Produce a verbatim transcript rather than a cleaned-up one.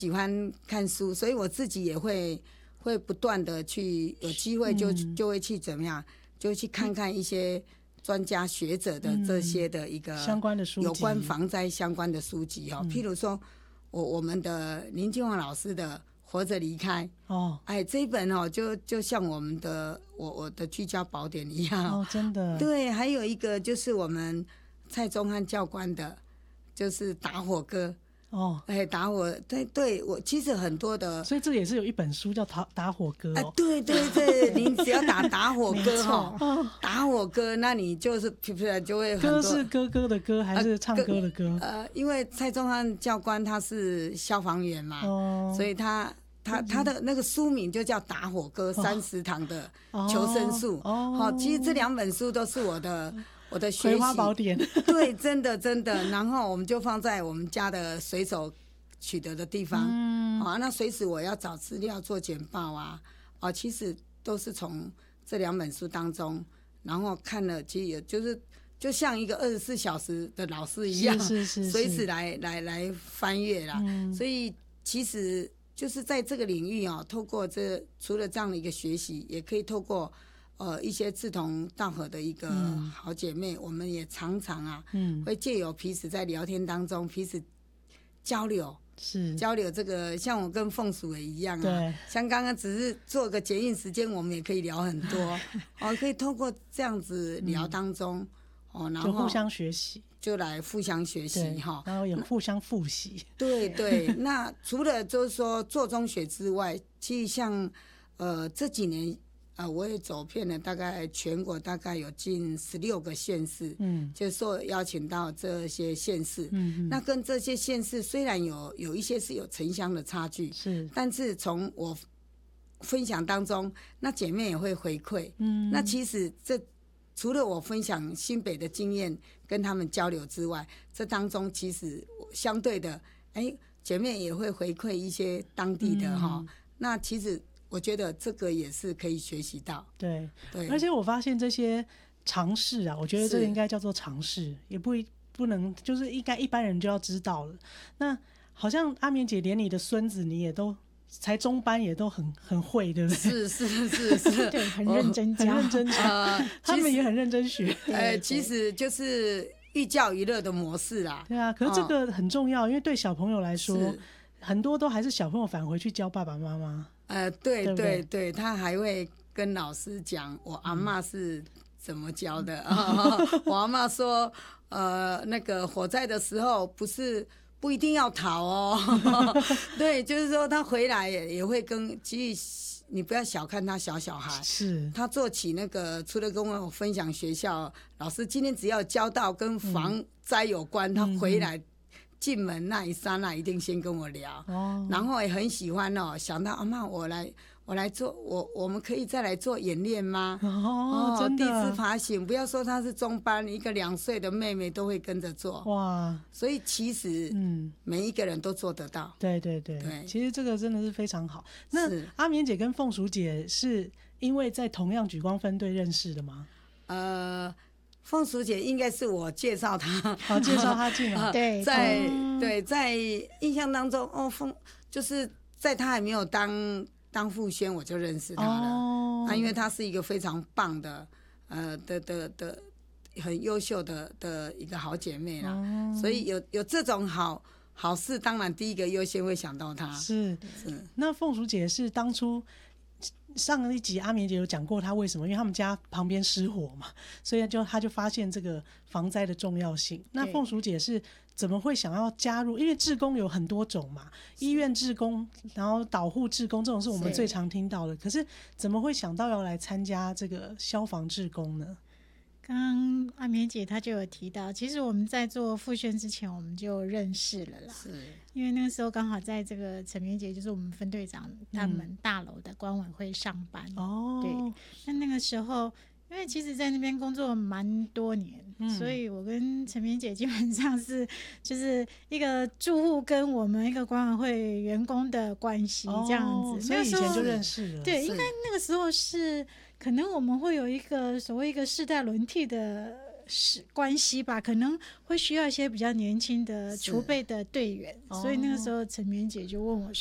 喜欢看书，所以我自己也会会不断的去有机会就、嗯、就会去怎么样，就去看看一些专家学者的这些的一个相关的书籍， 有关防灾相关的书籍哦，嗯、譬如说我我们的林金煌老师的《活着离开》哦，哎，这一本哦，就就像我们的我我的居家宝典一样哦，真的。 对，还有一个就是我们蔡宗翰教官的，就是打火歌。哦，哎，打火，对对，我其实很多的， 所以这也是有一本书叫打打火歌哦。 啊、对对对，你只要打打火歌哈，打火歌，那你就是就会很多。 歌是哥哥的歌还是唱歌的歌？ 呃，因为蔡宗翰教官他是消防员嘛，哦、所以他他他的那个书名就叫《打火歌》，三十堂的求生术。哦，好、哦，其实这两本书都是我的。我的学习葵花宝典对，真的真的，然后我们就放在我们家的随手取得的地方。嗯，啊，那随时我要找资料做简报啊，啊，其实都是从这两本书当中，然后看了，其实也就是就像一个二十四小时的老师一样， 是是是， 随时来来来翻阅啦。嗯，所以其实就是在这个领域啊，透过这除了这样的一个学习，也可以透过。呃，一些志同道合的一个好姐妹，嗯、我们也常常啊，嗯、会借由彼此在聊天当中，彼此交流，是交流这个，像我跟凤鼠也一样啊，对，像刚刚只是做个捷运时间，我们也可以聊很多，哦，可以透过这样子聊当中，嗯、哦，然后就互相学习， 就来互相学习哈， 然后也互相复习， 对对。那除了就是说做中学之外，其实像呃这几年。呃，我也走遍了，大概全国大概有近十六个县市，嗯，就受邀请到这些县市，嗯，那跟这些县市虽然有有一些是有城乡的差距，是，但是从我分享当中，那姐妹也会回馈，嗯，那其实这除了我分享新北的经验跟他们交流之外，这当中其实相对的，哎，姐妹也会回馈一些当地的哈、嗯，那其实。我觉得这个也是可以学习到， 对对，而且我发现这些常识啊，我觉得这个应该叫做常识，也不不能就是应该一般人就要知道了。那好像阿绵姐连你的孙子你也都才中班也都很很会，对不对？ 是是是是， 对，很认真教， 很认真教、呃，他们也很认真学。 呃，其实就是寓教于乐的模式啦。 对啊，可是这个很重要，哦、因为对小朋友来说，很多都还是小朋友返回去教爸爸妈妈。 呃，对对 对, 对，他还会跟老师讲我阿嬷是怎么教的。嗯哦、我阿嬷说，呃，那个火灾的时候不是不一定要逃哦。对，就是说他回来也也会跟，其实你不要小看他小小孩，是他做起那个，除了跟我分享学校老师今天只要教到跟防灾有关，嗯、他回来。嗯进门那一刹那，一定先跟我聊，哦、然后也很喜欢哦。想到阿嬷，我来，我来做，我我们可以再来做演练吗？ 哦，真的， 地质爬行，不要说他是中班，一个两岁的妹妹都会跟着做。哇，所以其实，嗯，每一个人都做得到。 对对 对, 对，其实这个真的是非常好。那阿绵姐跟凤鼠姐是因为在同样莒光分队认识的吗？ 呃。凤鼠姐应该是我介绍她， 好、哦、介绍她进来。 对，在、嗯、对在印象当中，哦，凤就是在她还没有当当副宣，我就认识她了。哦，啊，因为她是一个非常棒的，呃的的的很优秀的的一个好姐妹啦。哦、所以有有这种好好事，当然第一个优先会想到她。 是是。那凤鼠姐是当初。上一集阿绵姐有讲过她为什么，因为他们家旁边失火嘛，所以就她就发现这个防灾的重要性。那凤鼠姐是怎么会想要加入？因为志工有很多种嘛，医院志工，然后导护志工这种是我们最常听到的。可是怎么会想到要来参加这个消防志工呢？ 刚刚阿绵姐她就有提到，其实我们在做复宣之前我们就认识了啦，是因为那个时候刚好在这个陈绵姐就是我们分队长他们大楼的管委会上班。哦、嗯，对，那那个时候因为其实在那边工作蛮多年、嗯、所以我跟陈绵姐基本上是就是一个住户跟我们一个管委会员工的关系这样子、哦、 所以以前就认识了。 对，应该那个时候是可能我们会有一个所谓一个世代轮替的是关系吧，可能会需要一些比较年轻的储备的队员，所以那个时候陈明姐就问我